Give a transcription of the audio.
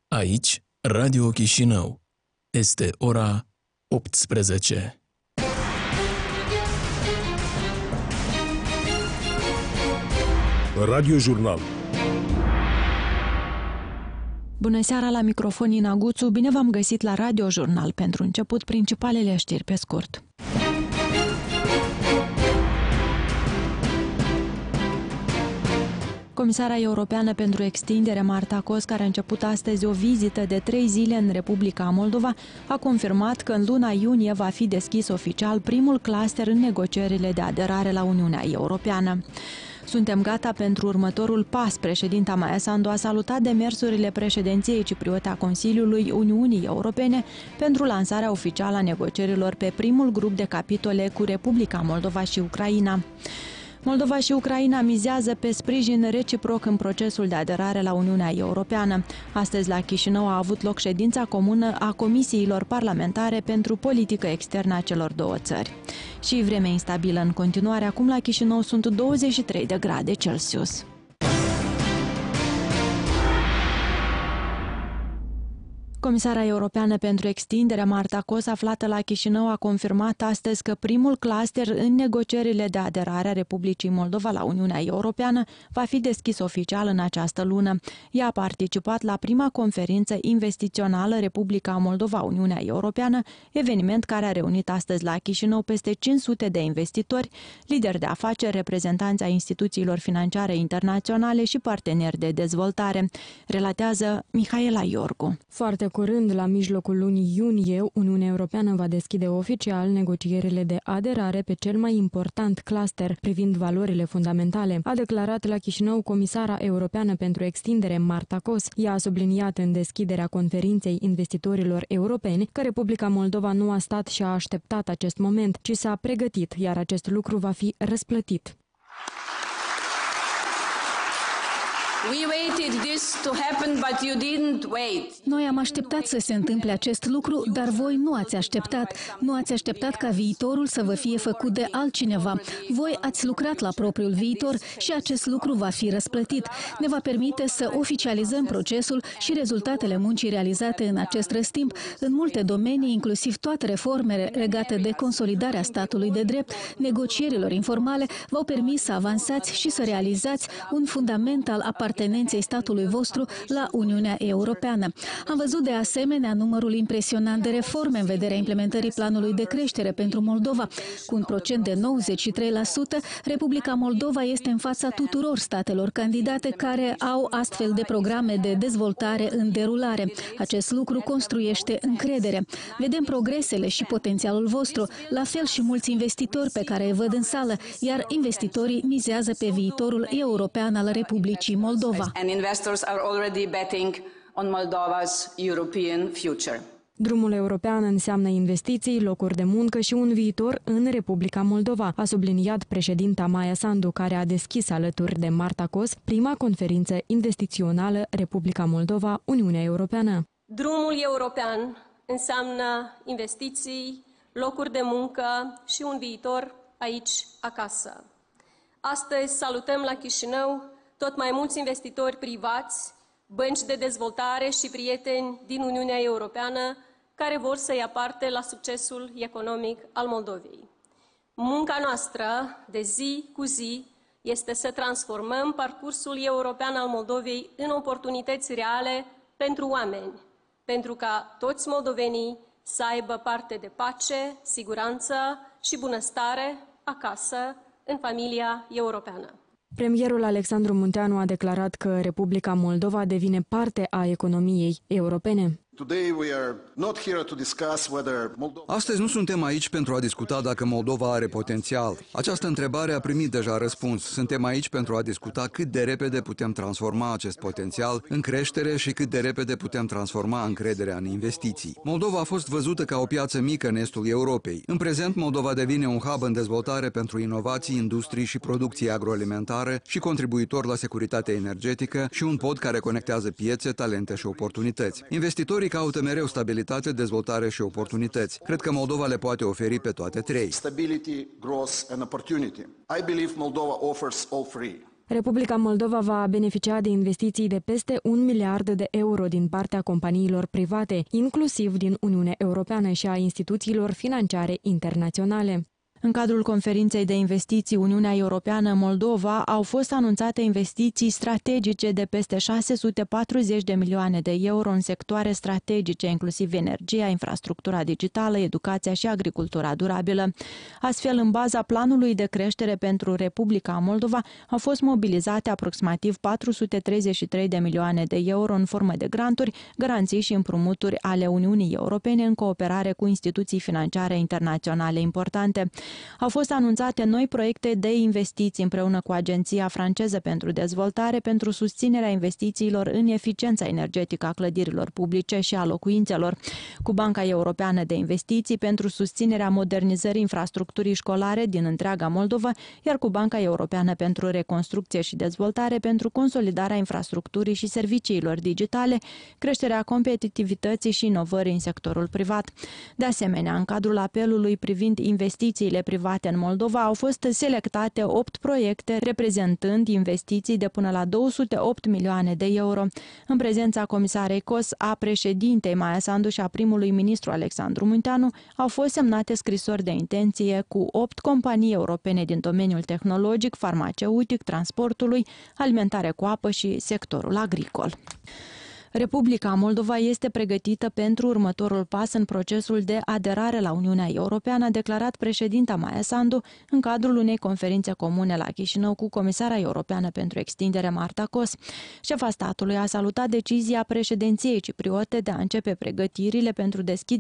Aici, Radio Chișinău. Este ora 18. Radio Jurnal. Bună seara, la microfon Ina Guțu. Bine v-am găsit la Radio Jurnal. Pentru început, principalele știri pe scurt. Comisara europeană pentru extindere, Marta Kos, care a început astăzi o vizită de 3 zile în Republica Moldova, a confirmat că în luna iunie va fi deschis oficial primul cluster în negocierile de aderare la Uniunea Europeană. Suntem gata pentru următorul pas. Președinta Maia Sandu a salutat demersurile președinției cipriote a Consiliului Uniunii Europene pentru lansarea oficială a negocierilor pe primul grup de capitole cu Republica Moldova și Ucraina. Moldova și Ucraina mizează pe sprijin reciproc în procesul de aderare la Uniunea Europeană. Astăzi la Chișinău a avut loc ședința comună a comisiilor parlamentare pentru politică externă a celor două țări. Și vreme instabilă în continuare. Acum la Chișinău sunt 23 de grade Celsius. Comisara europeană pentru extindere, Marta Kos, aflată la Chișinău, a confirmat astăzi că primul cluster în negocierile de aderare a Republicii Moldova la Uniunea Europeană va fi deschis oficial în această lună. Ea a participat la prima conferință investițională Republica Moldova-Uniunea Europeană, eveniment care a reunit astăzi la Chișinău peste 500 de investitori, lideri de afaceri, reprezentanți ai instituțiilor financiare internaționale și parteneri de dezvoltare. Relatează Mihaela Iorgu. Foarte curând, la mijlocul lunii iunie, Uniunea Europeană va deschide oficial negocierile de aderare pe cel mai important cluster privind valorile fundamentale, a declarat la Chișinău comisara europeană pentru extindere, Marta Kos. Ea a subliniat în deschiderea conferinței investitorilor europeni că Republica Moldova nu a stat și a așteptat acest moment, ci s-a pregătit, iar acest lucru va fi răsplătit. Noi am așteptat să se întâmple acest lucru, dar voi nu ați așteptat. Nu ați așteptat ca viitorul să vă fie făcut de altcineva. Voi ați lucrat la propriul viitor și acest lucru va fi răsplătit. Ne va permite să oficializăm procesul și rezultatele muncii realizate în acest răstimp în multe domenii, inclusiv toate reformele legate de consolidarea statului de drept, negocierilor informale, v-au permis să avansați și să realizați un fundament al apartenenței statului vostru la Uniunea Europeană. Am văzut de asemenea numărul impresionant de reforme în vederea implementării planului de creștere pentru Moldova. Cu un procent de 93%, Republica Moldova este în fața tuturor statelor candidate care au astfel de programe de dezvoltare în derulare. Acest lucru construiește încredere. Vedem progresele și potențialul vostru, la fel și mulți investitori pe care îi văd în sală, iar investitorii mizează pe viitorul european al Republicii Moldova. And investors are already betting on Moldova's European future. Drumul european înseamnă investiții, locuri de muncă și un viitor în Republica Moldova, a subliniat președinta Maia Sandu, care a deschis alături de Marta Kos prima conferință investițională Republica Moldova, Uniunea Europeană. Drumul european înseamnă investiții, locuri de muncă și un viitor aici, acasă. Astăzi salutăm la Chișinău tot mai mulți investitori privați, bănci de dezvoltare și prieteni din Uniunea Europeană care vor să ia parte la succesul economic al Moldovei. Munca noastră de zi cu zi este să transformăm parcursul european al Moldovei în oportunități reale pentru oameni, pentru ca toți moldovenii să aibă parte de pace, siguranță și bunăstare acasă, în familia europeană. Premierul Alexandru Munteanu a declarat că Republica Moldova devine parte a economiei europene. Astăzi nu suntem aici pentru a discuta dacă Moldova are potențial. Această întrebare a primit deja răspuns. Suntem aici pentru a discuta cât de repede putem transforma acest potențial în creștere și cât de repede putem transforma încrederea în investiții. Moldova a fost văzută ca o piață mică în estul Europei. În prezent, Moldova devine un hub în dezvoltare pentru inovații, industrii și producție agroalimentară și contribuitor la securitatea energetică și un pod care conectează piețe, talente și oportunități. Investitorii caută mereu stabilitate, dezvoltare și oportunități. Cred că Moldova le poate oferi pe toate trei. Stability, growth and opportunity. I believe Moldova offers all three. Republica Moldova va beneficia de investiții de peste 1 miliard de euro din partea companiilor private, inclusiv din Uniunea Europeană și a instituțiilor financiare internaționale. În cadrul conferinței de investiții Uniunea Europeană-Moldova au fost anunțate investiții strategice de peste 640 de milioane de euro în sectoare strategice, inclusiv energia, infrastructura digitală, educația și agricultura durabilă. Astfel, în baza planului de creștere pentru Republica Moldova, au fost mobilizate aproximativ 433 de milioane de euro în formă de granturi, garanții și împrumuturi ale Uniunii Europene în cooperare cu instituții financiare internaționale importante. Au fost anunțate noi proiecte de investiții împreună cu Agenția franceză pentru dezvoltare pentru susținerea investițiilor în eficiența energetică a clădirilor publice și a locuințelor, cu Banca Europeană de Investiții pentru susținerea modernizării infrastructurii școlare din întreaga Moldova, iar cu Banca Europeană pentru Reconstrucție și Dezvoltare pentru consolidarea infrastructurii și serviciilor digitale, creșterea competitivității și inovării în sectorul privat. De asemenea, în cadrul apelului privind investițiile private în Moldova au fost selectate 8 proiecte reprezentând investiții de până la 208 milioane de euro. În prezența comisarei COS, a președintei Maia Sandu și a primului ministru Alexandru Munteanu au fost semnate scrisori de intenție cu 8 companii europene din domeniul tehnologic, farmaceutic, transportului, alimentare cu apă și sectorul agricol. Republica Moldova este pregătită pentru următorul pas în procesul de aderare la Uniunea Europeană, a declarat președinta Maia Sandu în cadrul unei conferințe comune la Chișinău cu comisara europeană pentru extindere Marta Kos. Șefa statului a salutat decizia președinției cipriote de a începe pregătirile pentru deschiderea